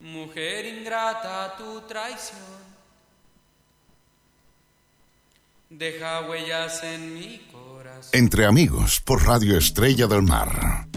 Mujer ingrata, tu traición deja huellas en mi corazón. Entre amigos por Radio Estrella del Mar.